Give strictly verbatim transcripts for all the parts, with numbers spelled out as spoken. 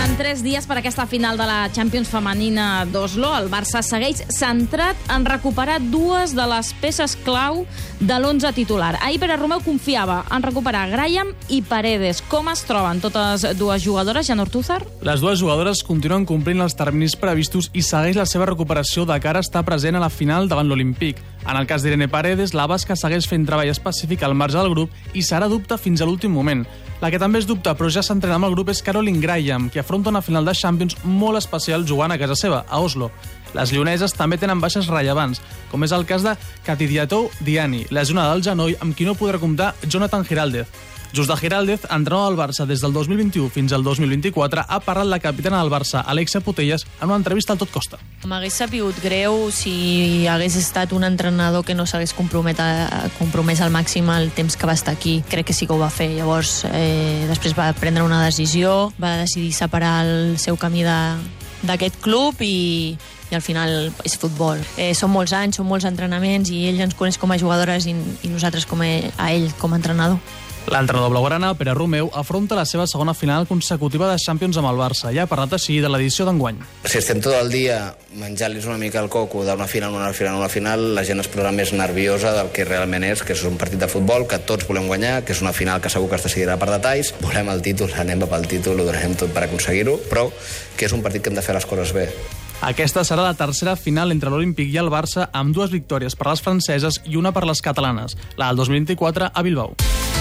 Queden tres dies per aquesta final de la Champions femenina d'Oslo. El Barça segueix centrat en recuperar dues de les peces clau de l'onze titular. Ahir Pere Romeu confiava en recuperar Graham i Paredes. Com es troben totes dues jugadores, Jan Ortúzar? Les dues jugadores continuen complint els terminis previstos i segueix la seva recuperació de cara a estar present a la final davant l'Olímpic. En el cas d'Irene Paredes, la basca segueix fent treball específic al marge del grup i serà dubte fins a l'últim moment. La que també és dubte, però ja s'entrena amb el grup, és Caroline Graham, que afronta una final de Champions molt especial jugant a casa seva, a Oslo. Les lleoneses també tenen baixes rellevants, com és el cas de Katidiatou Diani, lesionada del genoll, amb qui no podrà comptar Jonathan Giraldez. Just de Giraldez, entrenador del Barça des del dos mil vint-i-u fins al dos mil vint-i-quatre, ha parlat la capitana del Barça, Alexia Putellas, en una entrevista al Tot Costa. M'hagués sapigut greu si hagués estat un entrenador que no s'hagués compromès, compromès al màxim el temps que va estar aquí. Crec que sí que ho va fer. Llavors, eh, després va prendre una decisió, va decidir separar el seu camí de, d'aquest club i, i al final és futbol. Eh, són molts anys, són molts entrenaments i ell ens coneix com a jugadores i, i nosaltres com a, a ell com a entrenador. L'entrenador blaugrana, Pere Romeu, afronta la seva segona final consecutiva de Champions amb el Barça i ha parlat així de l'edició d'enguany. Si estem tot el dia menjant-los una mica el coco d'una final, una final, una final, la gent es posa més nerviosa del que realment és, que és un partit de futbol que tots volem guanyar, que és una final que segur que es decidirà per detalls. Volem el títol, anem pel títol, ho donarem tot per aconseguir-ho, però que és un partit que hem de fer les coses bé. Aquesta serà la tercera final entre l'Olímpic i el Barça, amb dues victòries per les franceses i una per les catalanes, la del dos mil vint-i-quatre a Bilbao.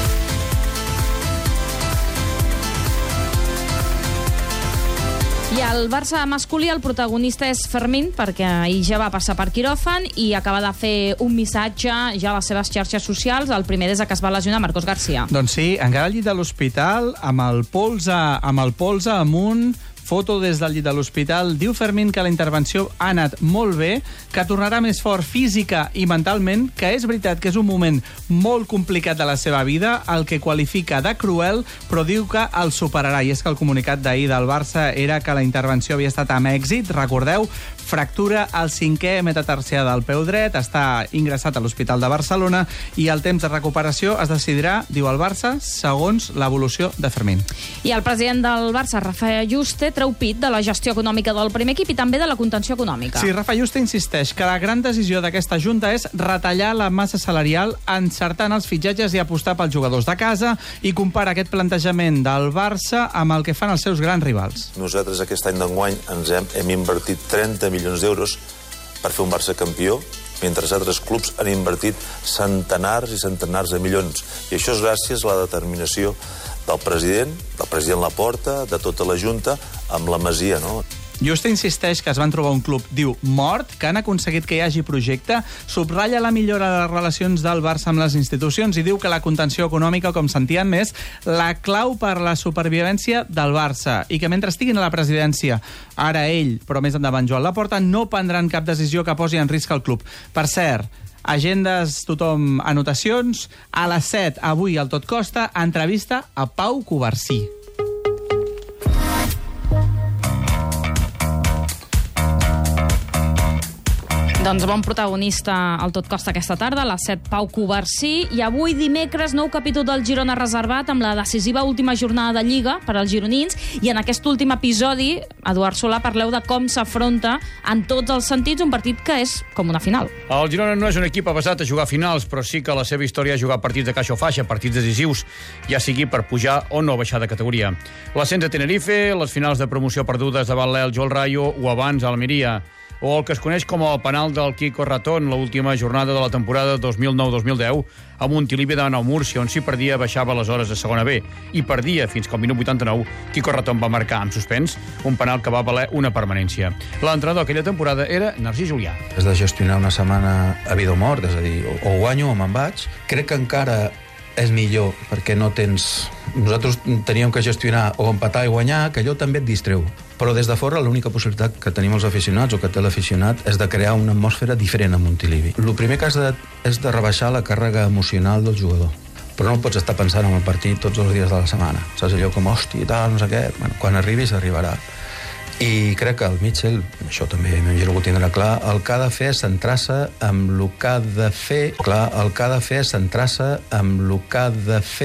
I al Barça masculí el protagonista és Fermín, perquè ahir ja va passar per quiròfan i acaba de fer un missatge ja a les seves xarxes socials, el primer des que es va lesionar Marcos García. Doncs sí, encara al llit de l'hospital, amb el polze, amb el polze amunt, foto des del llit de l'hospital. Diu Fermín que la intervenció ha anat molt bé, que tornarà més fort física i mentalment, que és veritat que és un moment molt complicat de la seva vida, el que qualifica de cruel, però diu que el superarà. I és que el comunicat d'ahir del Barça era que la intervenció havia estat amb èxit. Recordeu, fractura al cinquè metatarsià del peu dret, està ingressat a l'Hospital de Barcelona i el temps de recuperació es decidirà, diu el Barça, segons l'evolució de Fermín. I el president del Barça, Rafa Juste, treu pit de la gestió econòmica del primer equip i també de la contenció econòmica. Sí, Rafa Juste insisteix que la gran decisió d'aquesta junta és retallar la massa salarial encertant els fitxatges i apostar pels jugadors de casa i compara aquest plantejament del Barça amb el que fan els seus grans rivals. Nosaltres aquest any d'enguany ens hem, hem invertit trenta milions d'euros per fer un Barça campió, mentre altres clubs han invertit centenars i centenars de milions. I això és gràcies a la determinació del president, del president Laporta, de tota la Junta, amb la Masia, no? Juste insisteix que es van trobar un club, diu, mort, que han aconseguit que hi hagi projecte, subratlla la millora de les relacions del Barça amb les institucions i diu que la contenció econòmica, com sentien més, la clau per la supervivència del Barça i que mentre estiguin a la presidència, ara ell, però més endavant Joan Laporta, no prendran cap decisió que posi en risc el club. Per cert, agendes, tothom, anotacions. A les set, avui al Tot Costa, entrevista a Pau Covarsí. Doncs bon protagonista al Tot Costa aquesta tarda, a les set, Pau Covarsí. I avui, dimecres, nou capítol del Girona reservat amb la decisiva última jornada de Lliga per als gironins. I en aquest últim episodi, Eduard Solà, parleu de com s'afronta en tots els sentits un partit que és com una final. El Girona no és un equip avesat a jugar finals, però sí que la seva història és jugar partits de caixa o faixa, partits decisius, ja sigui per pujar o no baixar de categoria. L'ascens a Tenerife, les finals de promoció perdudes davant l'Elx o el Rayo o abans a Almeria, o el que es coneix com el penal del Quico Ratón, l'última jornada de la temporada dos mil nou dos mil deu, a Montilivi de Nou Múrcia, on si perdia baixava aleshores a segona B, i perdia fins que al minut vuitanta-nou Quico Ratón va marcar amb suspens un penal que va valer una permanència. L'entrenador aquella temporada era Narcís Julià. Has de gestionar una setmana a vida o mort, és a dir, o, o guanyo o me'n vaig. Crec que encara és millor, perquè no tens... Nosaltres teníem que gestionar o empatar i guanyar, que allò també et distreu. Però des de fora l'única possibilitat que tenim els aficionats o que té l'aficionat és de crear una atmosfera diferent a Montilivi. El primer que has de, és de rebaixar la càrrega emocional del jugador. Però no pots estar pensant en el partit tots els dies de la setmana. Saps allò com, hòstia, tal, no sé què... Bueno, quan arribis, arribarà. I crec que el Mitchell, això també m'imagino que ho tindrà clar, el que ha de fer és centrar-se amb el que ha de fer, clar, el que ha de fer és centrar-se amb el que ha de fer